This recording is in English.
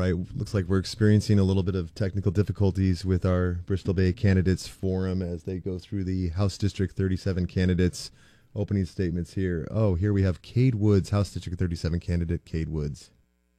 right, looks like we're experiencing a little bit of technical difficulties with our Bristol Bay Candidates Forum as they go through the House District 37 candidates' opening statements here. Oh, here we have Cade Woods, House District 37 candidate Cade Woods.